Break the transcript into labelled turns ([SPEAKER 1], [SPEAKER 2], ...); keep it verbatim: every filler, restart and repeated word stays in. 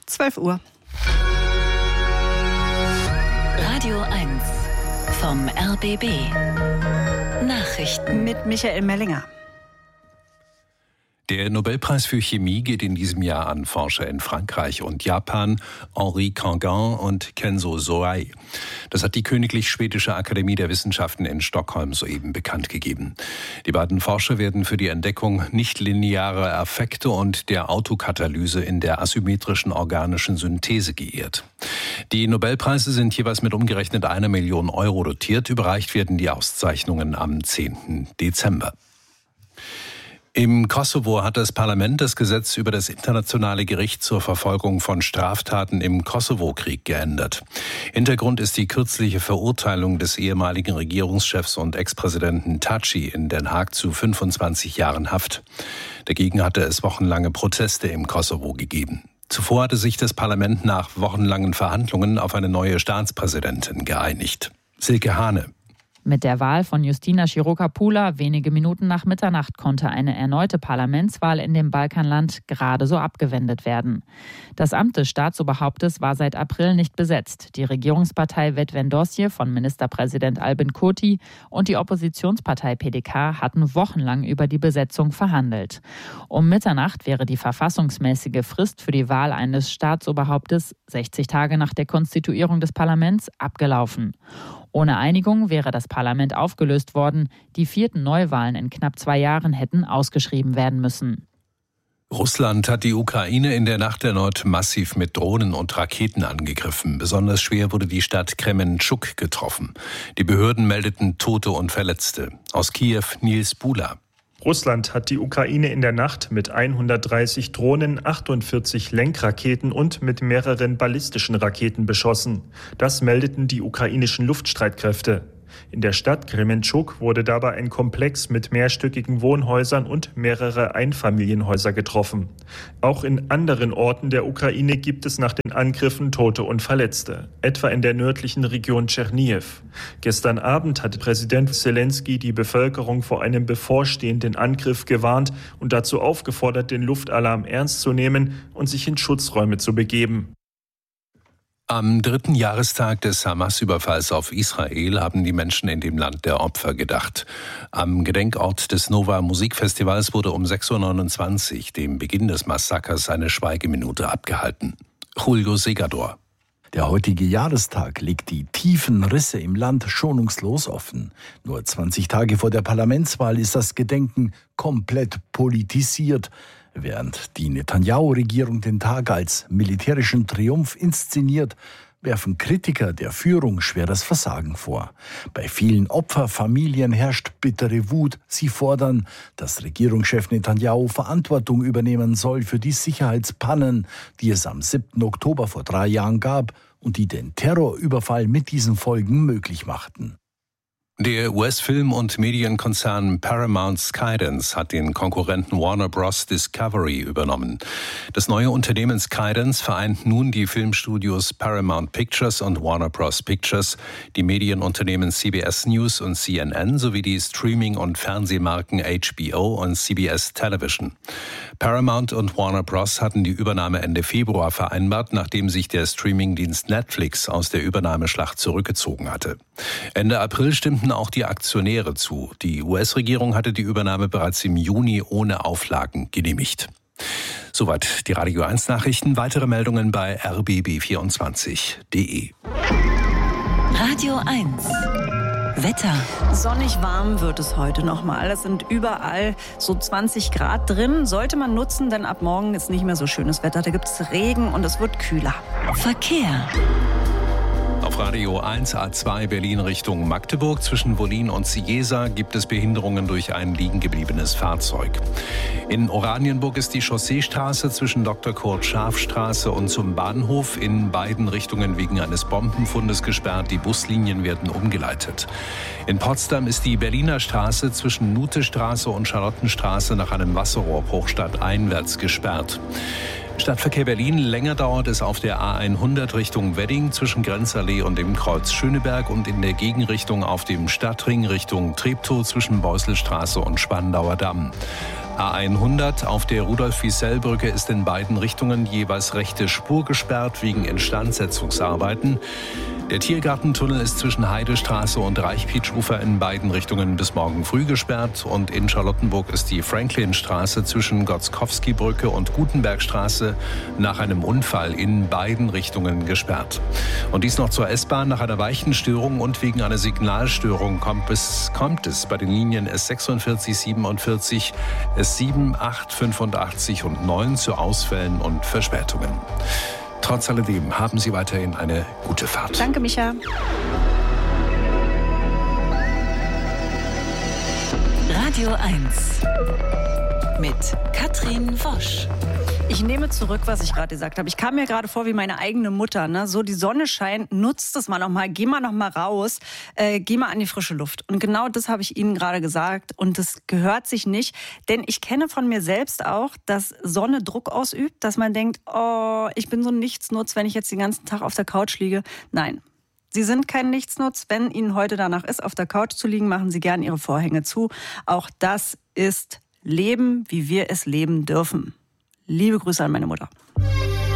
[SPEAKER 1] zwölf Uhr.
[SPEAKER 2] Radio eins vom R B B. Nachrichten
[SPEAKER 1] mit Michael Mellinger.
[SPEAKER 3] Der Nobelpreis für Chemie geht in diesem Jahr an Forscher in Frankreich und Japan, Henri Canguin und Kenzo Soei. Das hat die Königlich Schwedische Akademie der Wissenschaften in Stockholm soeben bekannt gegeben. Die beiden Forscher werden für die Entdeckung nichtlinearer Effekte und der Autokatalyse in der asymmetrischen organischen Synthese geehrt. Die Nobelpreise sind jeweils mit umgerechnet einer Million Euro dotiert. Überreicht werden die Auszeichnungen am zehnten Dezember. Im Kosovo hat das Parlament das Gesetz über das Internationale Gericht zur Verfolgung von Straftaten im Kosovo-Krieg geändert. Hintergrund ist die kürzliche Verurteilung des ehemaligen Regierungschefs und Ex-Präsidenten Thaçi in Den Haag zu fünfundzwanzig Jahren Haft. Dagegen hatte es wochenlange Proteste im Kosovo gegeben. Zuvor hatte sich das Parlament nach wochenlangen Verhandlungen auf eine neue Staatspräsidentin geeinigt. Silke Hane.
[SPEAKER 4] Mit der Wahl von Justina Široka-Pula wenige Minuten nach Mitternacht konnte eine erneute Parlamentswahl in dem Balkanland gerade so abgewendet werden. Das Amt des Staatsoberhauptes war seit April nicht besetzt. Die Regierungspartei Vetëvendosje von Ministerpräsident Albin Kurti und die Oppositionspartei P D K hatten wochenlang über die Besetzung verhandelt. Um Mitternacht wäre die verfassungsmäßige Frist für die Wahl eines Staatsoberhauptes, sechzig Tage nach der Konstituierung des Parlaments, abgelaufen. Ohne Einigung wäre das Parlament aufgelöst worden. Die vierten Neuwahlen in knapp zwei Jahren hätten ausgeschrieben werden müssen.
[SPEAKER 3] Russland hat die Ukraine in der Nacht erneut massiv mit Drohnen und Raketen angegriffen. Besonders schwer wurde die Stadt Krementschuk getroffen. Die Behörden meldeten Tote und Verletzte. Aus Kiew Nils Bula.
[SPEAKER 5] Russland hat die Ukraine in der Nacht mit hundertdreißig Drohnen, achtundvierzig Lenkraketen und mit mehreren ballistischen Raketen beschossen. Das meldeten die ukrainischen Luftstreitkräfte. In der Stadt Krementschuk wurde dabei ein Komplex mit mehrstöckigen Wohnhäusern und mehrere Einfamilienhäuser getroffen. Auch in anderen Orten der Ukraine gibt es nach den Angriffen Tote und Verletzte, etwa in der nördlichen Region Tscherniw. Gestern Abend hatte Präsident Selenskyj die Bevölkerung vor einem bevorstehenden Angriff gewarnt und dazu aufgefordert, den Luftalarm ernst zu nehmen und sich in Schutzräume zu begeben.
[SPEAKER 3] Am dritten Jahrestag des Hamas-Überfalls auf Israel haben die Menschen in dem Land der Opfer gedacht. Am Gedenkort des Nova Musikfestivals wurde um sechs Uhr neunundzwanzig, dem Beginn des Massakers, eine Schweigeminute abgehalten. Julio Segador.
[SPEAKER 6] Der heutige Jahrestag legt die tiefen Risse im Land schonungslos offen. Nur zwanzig Tage vor der Parlamentswahl ist das Gedenken komplett politisiert. Während die Netanyahu-Regierung den Tag als militärischen Triumph inszeniert, werfen Kritiker der Führung schweres Versagen vor. Bei vielen Opferfamilien herrscht bittere Wut. Sie fordern, dass Regierungschef Netanyahu Verantwortung übernehmen soll für die Sicherheitspannen, die es am siebten Oktober vor drei Jahren gab und die den Terrorüberfall mit diesen Folgen möglich machten.
[SPEAKER 3] Der U S-Film- und Medienkonzern Paramount Skydance hat den Konkurrenten Warner Bros. Discovery übernommen. Das neue Unternehmen Skydance vereint nun die Filmstudios Paramount Pictures und Warner Bros. Pictures, die Medienunternehmen C B S News und C N N sowie die Streaming- und Fernsehmarken H B O und C B S Television. Paramount und Warner Bros. Hatten die Übernahme Ende Februar vereinbart, nachdem sich der Streamingdienst Netflix aus der Übernahmeschlacht zurückgezogen hatte. Ende April stimmten auch die Aktionäre zu. Die U S-Regierung hatte die Übernahme bereits im Juni ohne Auflagen genehmigt. Soweit die Radio eins Nachrichten. Weitere Meldungen bei r b b vierundzwanzig punkt d e.
[SPEAKER 2] Radio eins Wetter.
[SPEAKER 1] Sonnig warm wird es heute nochmal. Es sind überall so zwanzig Grad drin. Sollte man nutzen, denn ab morgen ist nicht mehr so schönes Wetter. Da gibt es Regen und es wird kühler.
[SPEAKER 2] Verkehr.
[SPEAKER 3] Auf Radio eins A zwei Berlin Richtung Magdeburg zwischen Wollin und Cieza gibt es Behinderungen durch ein liegengebliebenes Fahrzeug. In Oranienburg ist die Chausseestraße zwischen Doktor Kurt Scharf Straße und zum Bahnhof in beiden Richtungen wegen eines Bombenfundes gesperrt. Die Buslinien werden umgeleitet. In Potsdam ist die Berliner Straße zwischen Nutestraße und Charlottenstraße nach einem Wasserrohrbruch stadteinwärts gesperrt. Stadtverkehr Berlin, länger dauert es auf der A hundert Richtung Wedding zwischen Grenzallee und dem Kreuz Schöneberg und in der Gegenrichtung auf dem Stadtring Richtung Treptow zwischen Beuselstraße und Spandauer Damm. A hundert auf der Rudolf-Wiesel-Brücke ist in beiden Richtungen jeweils rechte Spur gesperrt wegen Instandsetzungsarbeiten. Der Tiergartentunnel ist zwischen Heidestraße und Reichpietsch-Ufer in beiden Richtungen bis morgen früh gesperrt. Und in Charlottenburg ist die Franklinstraße zwischen Gotzkowski-Brücke und Gutenbergstraße nach einem Unfall in beiden Richtungen gesperrt. Und dies noch zur S-Bahn. Nach einer Weichenstörung und wegen einer Signalstörung kommt es, kommt es bei den Linien S sechsundvierzig, siebenundvierzig, S sieben, acht, fünfundachtzig und neun zu Ausfällen und Verspätungen. Trotz alledem haben Sie weiterhin eine gute Fahrt.
[SPEAKER 1] Danke, Micha.
[SPEAKER 2] Radio eins mit Katrin Wosch.
[SPEAKER 1] Ich nehme zurück, was ich gerade gesagt habe. Ich kam mir gerade vor wie meine eigene Mutter. Ne? So, die Sonne scheint, nutzt es mal noch mal, geh mal noch mal raus, äh, geh mal an die frische Luft. Und genau das habe ich Ihnen gerade gesagt. Und das gehört sich nicht. Denn ich kenne von mir selbst auch, dass Sonne Druck ausübt, dass man denkt, oh, ich bin so ein Nichtsnutz, wenn ich jetzt den ganzen Tag auf der Couch liege. Nein. Sie sind kein Nichtsnutz. Wenn Ihnen heute danach ist, auf der Couch zu liegen, machen Sie gern Ihre Vorhänge zu. Auch das ist Leben, wie wir es leben dürfen. Liebe Grüße an meine Mutter.